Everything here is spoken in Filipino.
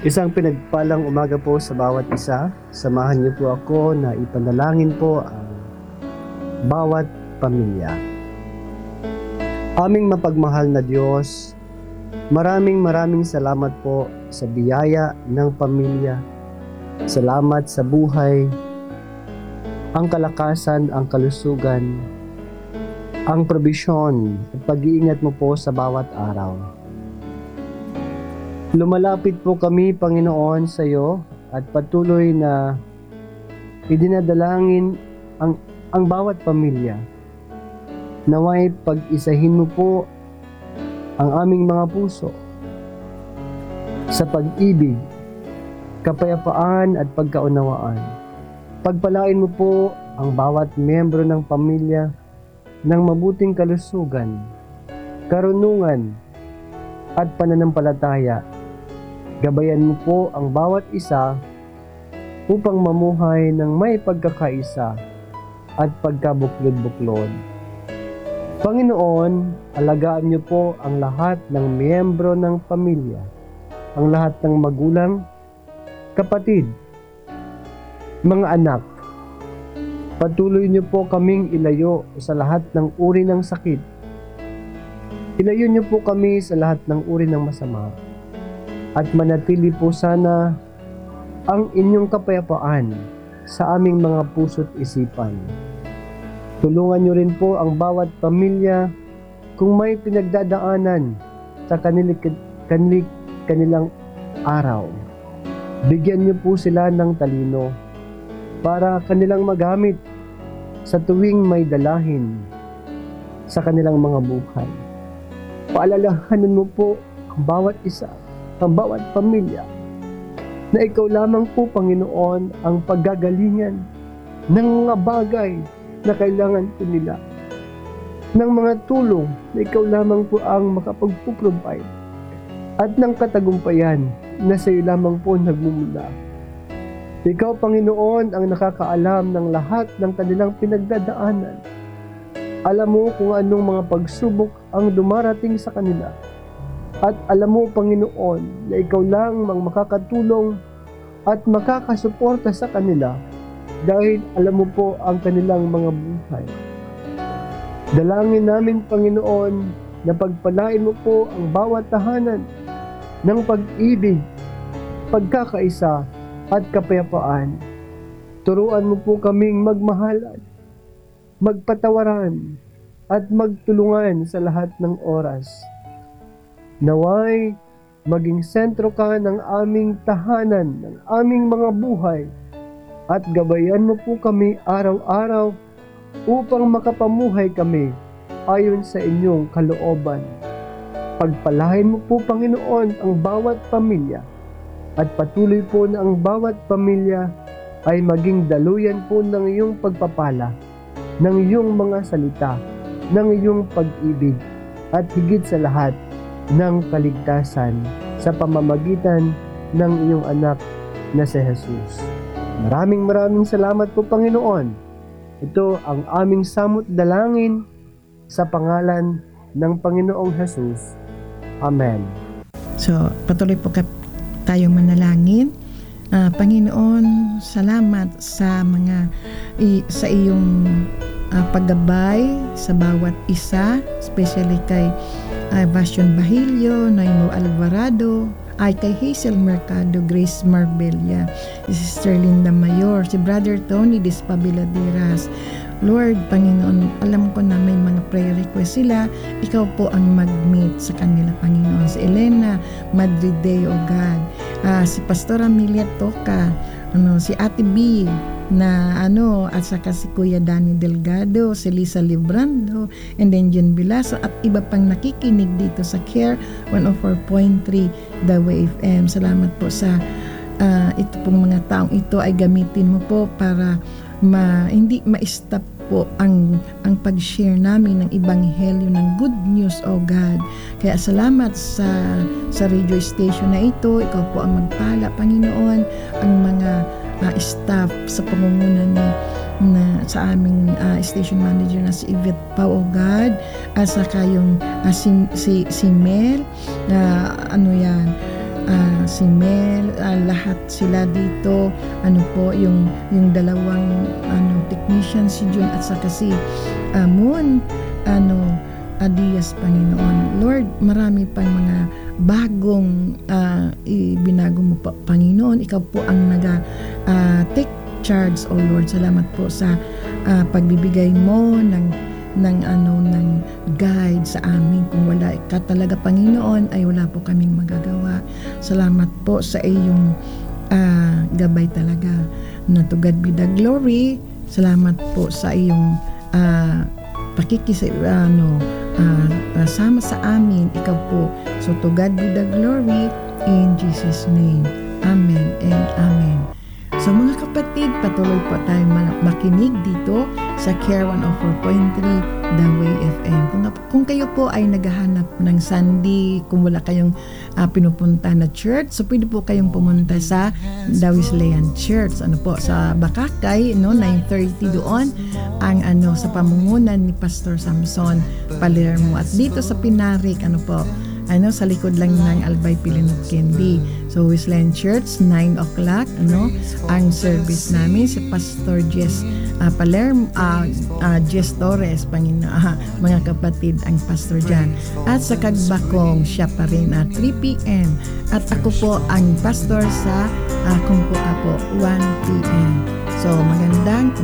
Isang pinagpalang umaga po sa bawat isa. Samahan niyo po ako na ipanalangin po ang bawat pamilya. Aming mapagmahal na Diyos, maraming salamat po sa biyaya ng pamilya. Salamat sa buhay, ang kalakasan, ang kalusugan, ang probisyon at pag-iingat mo po sa bawat araw. Lumalapit po kami, Panginoon, sa iyo at patuloy na idinadalangin ang bawat pamilya. Naway pag-isahin mo po ang aming mga puso sa pag-ibig, kapayapaan at pagkaunawaan. Pagpalain mo po ang bawat miyembro ng pamilya ng mabuting kalusugan, karunungan at pananampalataya. Gabayan mo po ang bawat isa upang mamuhay ng may pagkakaisa at pagkabuklod-buklod. Panginoon, alagaan niyo po ang lahat ng miyembro ng pamilya, ang lahat ng magulang, kapatid, mga anak. Patuloy niyo po kaming ilayo sa lahat ng uri ng sakit. Ilayo niyo po kami sa lahat ng uri ng masama. At manatili po sana ang inyong kapayapaan sa aming mga puso't isipan. Tulungan niyo rin po ang bawat pamilya kung may pinagdadaanan sa kanilang araw. Bigyan niyo po sila ng talino para kanilang magamit sa tuwing may dalahin sa kanilang mga buhay. Paalalahanan mo po ang bawat isa, ang bawat pamilya, na ikaw lamang po, Panginoon, ang paggagalingan ng mga bagay na kailangan po nila, ng mga tulong na ikaw lamang po ang makapagpuprovide, at ng katagumpayan na sa iyo lamang po nagmumula. Ikaw, Panginoon, ang nakakaalam ng lahat ng kanilang pinagdadaanan. Alam mo kung anong mga pagsubok ang dumarating sa kanila. At alam mo, Panginoon, na ikaw lang ang makakatulong at makakasuporta sa kanila dahil alam mo po ang kanilang mga buhay. Dalangin namin, Panginoon, na pagpalain mo po ang bawat tahanan ng pag-ibig, pagkakaisa at kapayapaan. Turuan mo po kaming magmahalan, magpatawaran at magtulungan sa lahat ng oras. Naway maging sentro ka ng aming tahanan, ng aming mga buhay, at gabayan mo po kami araw-araw upang makapamuhay kami ayon sa inyong kalooban. Pagpalain mo po, Panginoon, ang bawat pamilya, at patuloy po na ang bawat pamilya ay maging daluyan po ng iyong pagpapala, ng iyong mga salita, ng iyong pag-ibig, at higit sa lahat, ng kaligtasan sa pamamagitan ng iyong anak na si Jesus. Maraming salamat po, Panginoon. Ito ang aming samot dalangin sa pangalan ng Panginoong Jesus. Amen. So, patuloy po tayong manalangin. Panginoon, salamat sa sa iyong paggabay sa bawat isa, especially kay Bastion Bahilio, Noimo Alvarado, ay kay Hazel Mercado, Grace Marbella, si Sister Linda Mayor, si Brother Tony Despabiladeras. Lord, Panginoon, alam ko na may mga prayer request sila. Ikaw po ang mag-meet sa kanila, Panginoon. Si Elena Madrideo, O God. Si Pastor Amelia Toca, si Ate B, at saka si Kuya Danny Delgado, si Lisa Librando, and then Jen Bilaso, at iba pang nakikinig dito sa CARE 104.3 The Way FM. Salamat po sa ito pong mga taong ito ay gamitin mo po para hindi ma-stop po ang pag-share namin ng ebanghelyo ng good news, O God. Kaya salamat sa radio station na ito. Ikaw po ang magpala, Panginoon, ang mga staff sa pangunguna sa aming station manager na si Yvette Pao, O God, at saka yung si Mel, si Mel, lahat sila dito, yung dalawang technician, si Jun at saka si Moon, Adias, Panginoon. Lord, marami pang mga bagong ibinago mo pa, Panginoon. Ikaw po ang take charge, O Lord. Salamat po sa pagbibigay mo ng guide sa amin. Kung wala ka talaga, Panginoon, ay wala po kaming magagawa. Salamat po sa iyong gabay talaga. Na to God be the glory. Salamat po sa iyong sama sa amin. Ikaw po. So to God be the glory in Jesus' name. Amen and amen. So mga kapatid, patuloy po tayo makinig dito sa Care 104.3 The Way FM. Kung kayo po ay naghahanap ng Sunday, kung wala kayong pinupunta na church, so pwede po kayong pumunta sa The Wesleyan Church. Sa Bakakay, 9:30 doon ang sa pamumunan ni Pastor Samson Palermo. At dito sa Pinarik, sa likod lang ng Albay Pilinot Candy. So Wesleyan Church, 9 o'clock, ang service namin si Pastor Jess Palermo, Jess Torres, mga kapatid, ang pastor dyan. At sa Kagbakong, siya pa rin, 3 p.m. At ako po ang pastor sa Kumpuka po, 1 p.m. So magandang